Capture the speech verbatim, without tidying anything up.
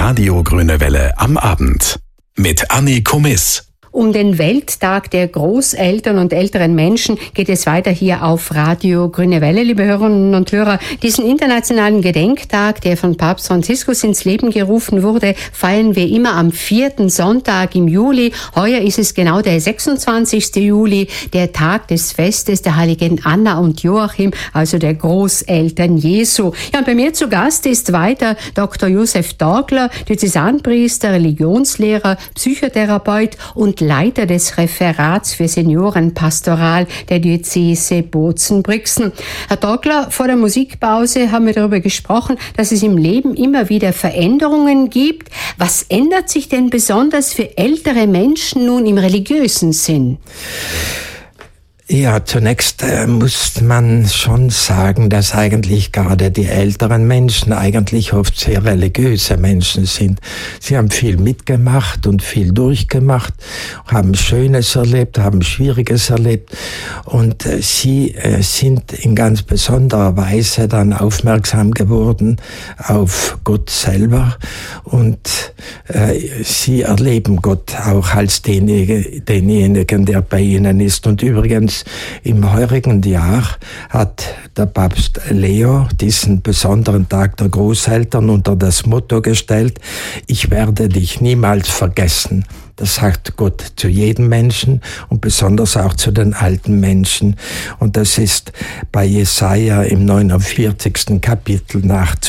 Radio Grüne Welle am Abend mit Anni Komiss. Um den Welttag der Großeltern und älteren Menschen geht es weiter hier auf Radio Grüne Welle, liebe Hörerinnen und Hörer. Diesen internationalen Gedenktag, der von Papst Franziskus ins Leben gerufen wurde, feiern wir immer am vierten Sonntag im Juli. Heuer ist es genau der sechsundzwanzigste Juli, der Tag des Festes der Heiligen Anna und Joachim, also der Großeltern Jesu. Ja, und bei mir zu Gast ist weiter Doktor Josef Torgler, Diözesanpriester, Religionslehrer, Psychotherapeut und Leiter des Referats für Seniorenpastoral der Diözese Bozen-Brixen. Herr Torgler, vor der Musikpause haben wir darüber gesprochen, dass es im Leben immer wieder Veränderungen gibt. Was ändert sich denn besonders für ältere Menschen nun im religiösen Sinn? Ja, zunächst äh, muss man schon sagen, dass eigentlich gerade die älteren Menschen eigentlich oft sehr religiöse Menschen sind. Sie haben viel mitgemacht und viel durchgemacht, haben Schönes erlebt, haben Schwieriges erlebt und äh, sie äh, sind in ganz besonderer Weise dann aufmerksam geworden auf Gott selber und äh, sie erleben Gott auch als denjenigen, denjenigen, der bei ihnen ist. Und übrigens im heurigen Jahr hat der Papst Leo diesen besonderen Tag der Großeltern unter das Motto gestellt: Ich werde dich niemals vergessen. Das sagt Gott zu jedem Menschen und besonders auch zu den alten Menschen. Und das ist bei Jesaja im neunundvierzigsten Kapitel nachzulesen.